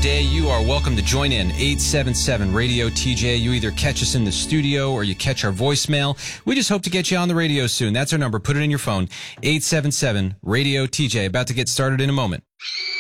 day, you are welcome to join in. 877 Radio TJ. You either catch us in the studio or you catch our voicemail. We just hope to get you on the radio soon. That's our number. Put it in your phone. 877 Radio TJ. About to get started in a moment.